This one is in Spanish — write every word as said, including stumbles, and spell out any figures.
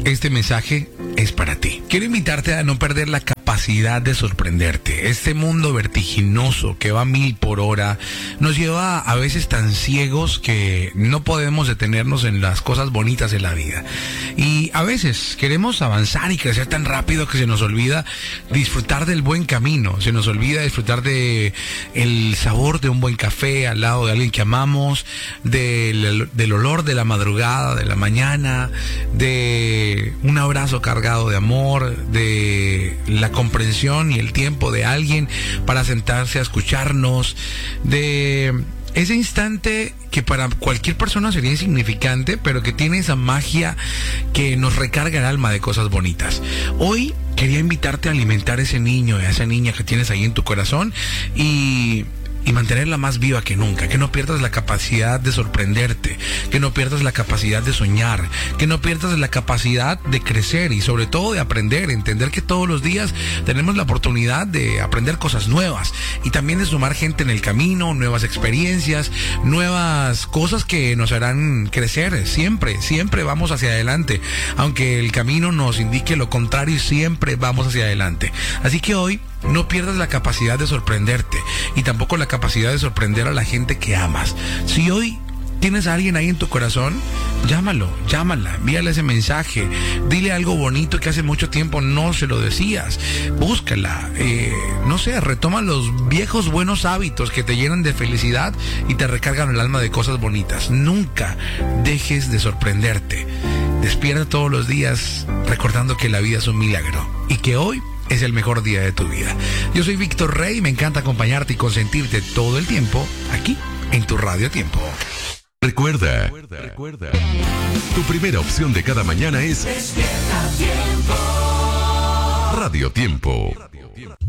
Este mensaje es para ti. Quiero invitarte a no perder la capacidad de sorprenderte. Este mundo vertiginoso que va a mil por hora nos lleva a veces tan ciegos que no podemos detenernos en las cosas bonitas de la vida. Y a veces queremos avanzar y crecer tan rápido que se nos olvida disfrutar del buen camino. Se nos olvida disfrutar de el sabor de un buen café al lado de alguien que amamos, del, del olor de la madrugada, de la mañana, de un abrazo cargado de amor, de la comprensión y el tiempo de alguien para sentarse a escucharnos, de ese instante que para cualquier persona sería insignificante, pero que tiene esa magia que nos recarga el alma de cosas bonitas. Hoy quería invitarte a alimentar a ese niño, a esa niña que tienes ahí en tu corazón y... y mantenerla más viva que nunca, que no pierdas la capacidad de sorprenderte, que no pierdas la capacidad de soñar, que no pierdas la capacidad de crecer y sobre todo de aprender, entender que todos los días tenemos la oportunidad de aprender cosas nuevas y también de sumar gente en el camino, nuevas experiencias, nuevas cosas que nos harán crecer. Siempre, siempre vamos hacia adelante, aunque el camino nos indique lo contrario, siempre vamos hacia adelante. Así que hoy no pierdas la capacidad de sorprenderte y tampoco la capacidad de sorprender a la gente que amas. Si hoy tienes a alguien ahí en tu corazón, llámalo, llámala, envíale ese mensaje, dile algo bonito que hace mucho tiempo no se lo decías, búscala, eh, no sé, retoma los viejos buenos hábitos que te llenan de felicidad y te recargan el alma de cosas bonitas. Nunca dejes de sorprenderte. Despierta todos los días recordando que la vida es un milagro y que hoy es el mejor día de tu vida. Yo soy Víctor Rey y me encanta acompañarte y consentirte todo el tiempo aquí en tu Radio Tiempo. Recuerda, recuerda, recuerda. Tu primera opción de cada mañana es Despierta Tiempo. Radio Tiempo. Radio Tiempo.